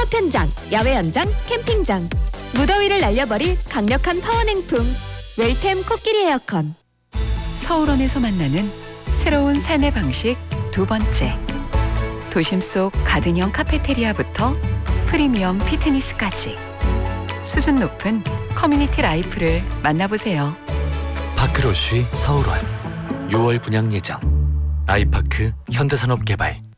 파편장, 야외 연장, 캠핑장. 무더위를 날려버릴 강력한 파워 냉풍. 웰템 코끼리 에어컨. 서울원에서 만나는 새로운 삶의 방식 두 번째. 도심 속 가든형 카페테리아부터 프리미엄 피트니스까지 수준 높은 커뮤니티 라이프를 만나보세요. 파크로쉬 서울원 6월 분양 예정. 아이파크 현대산업개발.